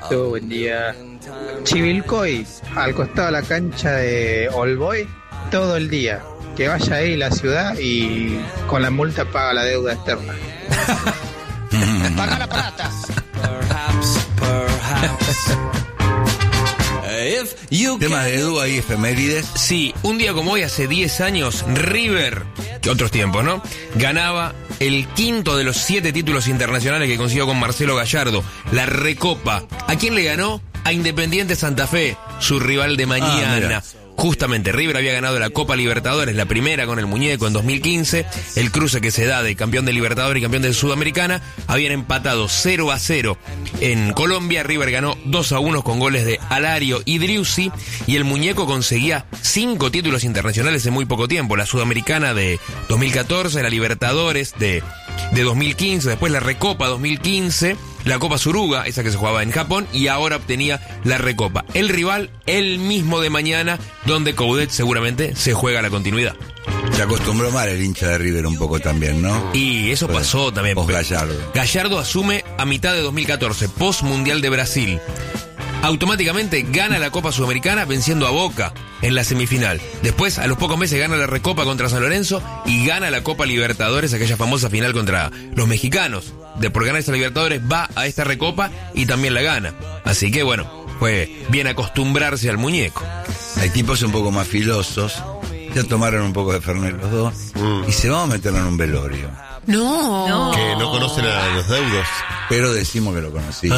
Dieguito, buen día. Chivilcoy, al costado de la cancha de All Boy, todo el día. Que vaya ahí la ciudad y con la multa paga la deuda externa. Paga la plata. Tema de Edu, ahí efemérides. Sí, un día como hoy, hace 10 años, River, que otros tiempos, ¿no?, ganaba el quinto de los 7 títulos internacionales que consiguió con Marcelo Gallardo, la Recopa. ¿A quién le ganó? A Independiente Santa Fe, su rival de mañana. Justamente, River había ganado la Copa Libertadores, la primera con el Muñeco en 2015, el cruce que se da de campeón de Libertadores y campeón de Sudamericana. Habían empatado 0-0 en Colombia, River ganó 2-1 con goles de Alario y Driussi, y el Muñeco conseguía 5 títulos internacionales en muy poco tiempo: la Sudamericana de 2014, la Libertadores de 2015, después la Recopa 2015, la Copa Suruga, esa que se jugaba en Japón, y ahora obtenía la Recopa. El rival, el mismo de mañana, donde Coudet seguramente se juega la continuidad. Se acostumbró mal el hincha de River un poco también, ¿no? Y eso pues, pasó también. Post Gallardo. Gallardo asume a mitad de 2014, post Mundial de Brasil. Automáticamente gana la Copa Sudamericana venciendo a Boca en la semifinal. Después, a los pocos meses, gana la Recopa contra San Lorenzo y gana la Copa Libertadores, aquella famosa final contra los mexicanos. Por ganar esa Libertadores va a esta Recopa y también la gana. Así que bueno, fue bien acostumbrarse al Muñeco. Hay tipos un poco más filosos, ya tomaron un poco de Fernet los dos y se van a meter en un velorio. No. Que no conocen a los deudos. Pero decimos que lo conocí.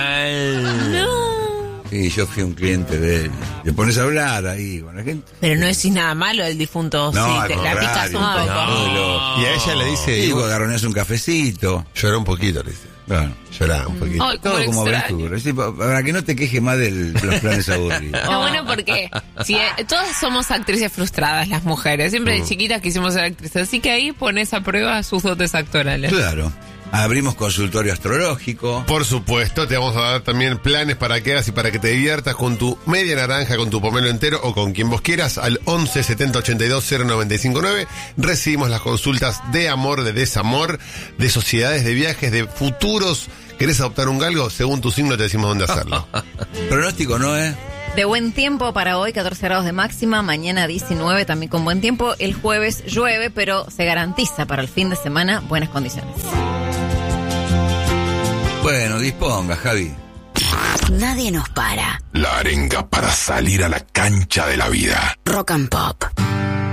Y yo fui un cliente de él. Te pones a hablar ahí con la gente. Pero no decís nada malo del difunto. No, sí, al la picas contrario, un poco. no. Y a ella le dice... Digo, agarroneás un cafecito. Llorá un poquito, le dice. Bueno, Llorá un poquito. Ay, todo como extraño. aventura. Sí, para que no te quejes más de los planes aburridos. No, bueno, porque todas somos actrices frustradas, las mujeres. Siempre de chiquitas quisimos ser actrices. Así que ahí pones a prueba sus dotes actorales. Claro. Abrimos consultorio astrológico. Por supuesto, te vamos a dar también planes para que hagas y para que te diviertas con tu media naranja, con tu pomelo entero o con quien vos quieras. Al 11 70 82 0959 recibimos las consultas de amor, de desamor, de sociedades, de viajes, de futuros. ¿Querés adoptar un galgo? Según tu signo te decimos dónde hacerlo. Pronóstico, ¿no es? De buen tiempo para hoy, 14 grados de máxima, mañana 19 también con buen tiempo. El jueves llueve, pero se garantiza para el fin de semana buenas condiciones. Bueno, disponga, Javi. Nadie nos para. La arenga para salir a la cancha de la vida. Rock and Pop.